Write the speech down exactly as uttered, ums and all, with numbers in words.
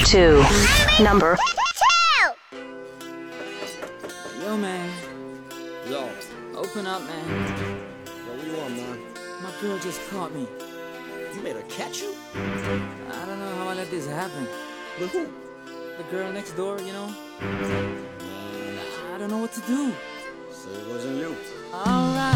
two. Number. Yo, man. Yo. Open up, man. Yo, what do you want, man? My girl just caught me. You made her catch you? I don't know how I let this happen. With who? The girl next door, you know? Man, I don't know what to do. so it wasn't you. Alright.